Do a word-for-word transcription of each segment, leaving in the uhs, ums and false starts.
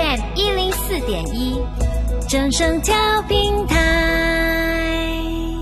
M 一零四点一，正声调频台。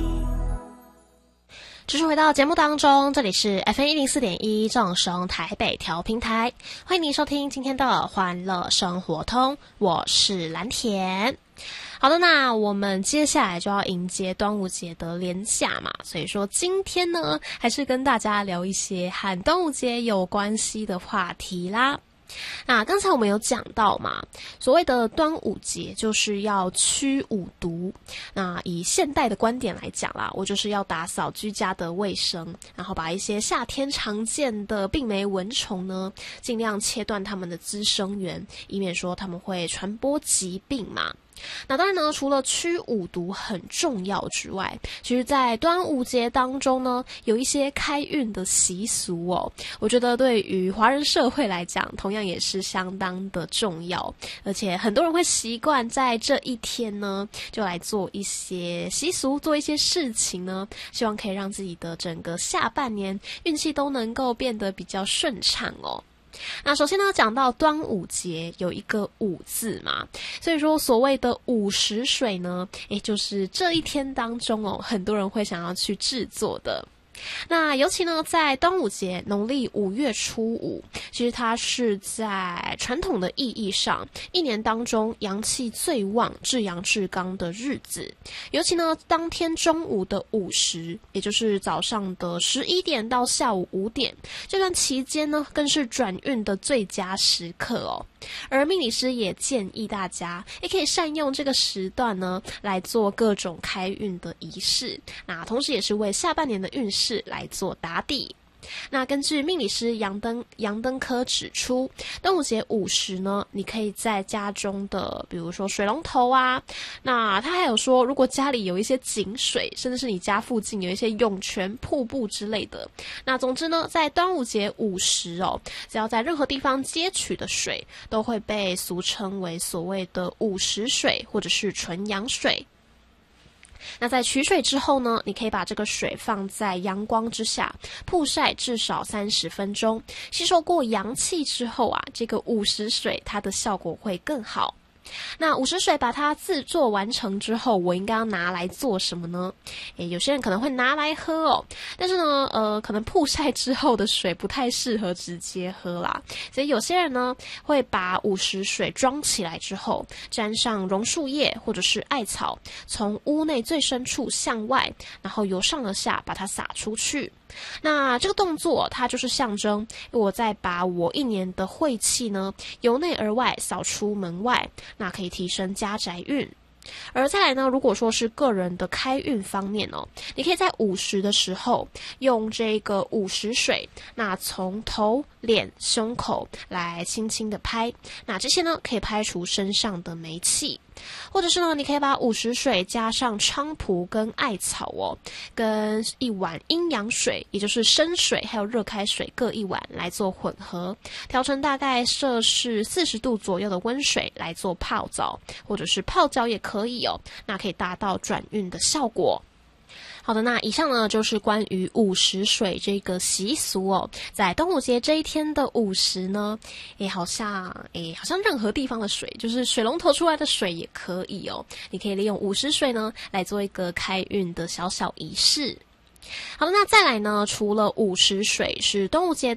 继续回到节目当中，这里是 F M 一零四点一正声台北调频台，欢迎您收听今天的欢乐生活通，我是蓝田。好的，那我们接下来就要迎接端午节的连假嘛，所以说今天呢，还是跟大家聊一些和端午节有关系的话题啦。那刚才我们有讲到嘛，所谓的端午节就是要驱五毒。那以现代的观点来讲啦，我就是要打扫居家的卫生，然后把一些夏天常见的病媒蚊虫呢，尽量切断它们的滋生源，以免说它们会传播疾病嘛。那当然呢，除了驱五毒很重要之外，其实在端午节当中呢，有一些开运的习俗哦，我觉得对于华人社会来讲，同样也是相当的重要，而且很多人会习惯在这一天呢，就来做一些习俗，做一些事情呢，希望可以让自己的整个下半年运气都能够变得比较顺畅哦。那首先呢，讲到端午节有一个午字嘛，所以说所谓的午时水呢，也就是这一天当中哦，很多人会想要去制作的。那尤其呢，在端午节农历五月初五，其实它是在传统的意义上，一年当中阳气最旺、至阳至刚的日子。尤其呢，当天中午的午时，也就是早上的十一点到下午五点，这段期间呢，更是转运的最佳时刻哦。而命理师也建议大家，也可以善用这个时段呢，来做各种开运的仪式。那同时也是为下半年的运势来做打底。那根据命理师杨登杨登科指出，端午节午时呢，你可以在家中的比如说水龙头啊，那他还有说，如果家里有一些井水，甚至是你家附近有一些涌泉、瀑布之类的，那总之呢，在端午节午时哦，只要在任何地方接取的水，都会被俗称为所谓的午时水或者是纯阳水。那在取水之后呢，你可以把这个水放在阳光之下曝晒至少三十分钟，吸收过阳气之后啊，这个午时水它的效果会更好。那午时水把它制作完成之后，我应该要拿来做什么呢？诶，有些人可能会拿来喝哦，但是呢，呃，可能曝晒之后的水不太适合直接喝啦，所以有些人呢会把午时水装起来之后，沾上榕树叶或者是艾草，从屋内最深处向外，然后由上而下把它洒出去。那这个动作它就是象征我在把我一年的晦气呢由内而外扫出门外，那可以提升家宅运。而再来呢，如果说是个人的开运方面哦，你可以在午时的时候用这个午时水，那从头、脸、胸口来轻轻的拍，那这些呢可以拍除身上的霉气。或者是呢，你可以把午时水加上菖蒲跟艾草哦，跟一碗阴阳水，也就是生水还有热开水各一碗来做混合，调成大概摄氏四十度左右的温水来做泡澡，或者是泡脚也可以哦，那可以达到转运的效果。好的，那以上呢就是关于午时水这个习俗哦。在端午节这一天的午时呢，诶，好像诶，好像任何地方的水，就是水龙头出来的水也可以哦。你可以利用午时水呢来做一个开运的小小仪式。好的，那再来呢，除了午时水是端午节